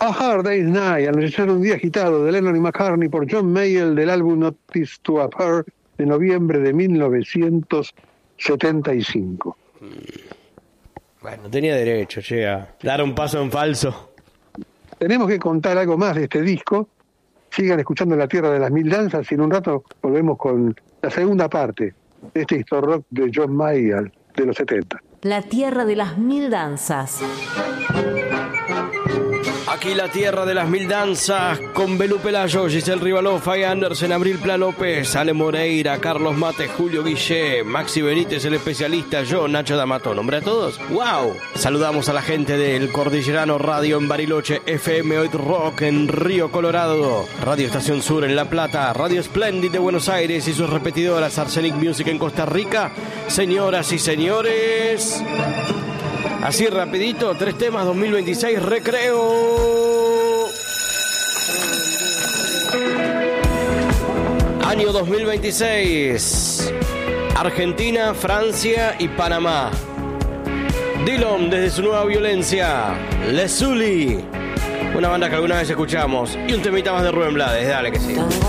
A Hard Day's Night, anochecer un día agitado, de Lennon y McCartney, por John Mayall, del álbum Notice to Appear de noviembre de 1975. Bueno, tenía derecho, a dar un paso en falso. Tenemos que contar algo más de este disco. Sigan escuchando La Tierra de las Mil Danzas y en un rato volvemos con la segunda parte de este histor rock de John Mayall de los 70. La Tierra de las Mil Danzas. Aquí La Tierra de las Mil Danzas con Belú Pelayo, Giselle Rivaló, Fay Anderson, Abril Pla López, Ale Moreira, Carlos Mate, Julio Guillé, Maxi Benítez, el especialista, yo, Nacho D'Amato. ¿Nombre a todos? ¡Wow! Saludamos a la gente del Cordillerano Radio en Bariloche, FM Oit Rock en Río Colorado, Radio Estación Sur en La Plata, Radio Splendid de Buenos Aires y sus repetidoras, Arsenic Music en Costa Rica. Señoras y señores, así rapidito, 3 temas, 2026, recreo. Año 2026. Argentina, Francia y Panamá. Dillon desde su nueva violencia. Les Zully, una banda que alguna vez escuchamos. Y un temita más de Rubén Blades, dale que sí.